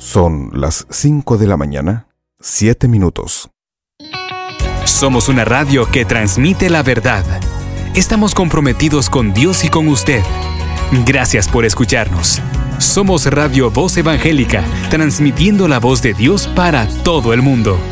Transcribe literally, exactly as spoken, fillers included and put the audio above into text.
Son las cinco de la mañana, siete minutos. Somos una radio que transmite la verdad. Estamos comprometidos con Dios y con usted. Gracias por escucharnos. Somos Radio Voz Evangélica, transmitiendo la voz de Dios para todo el mundo.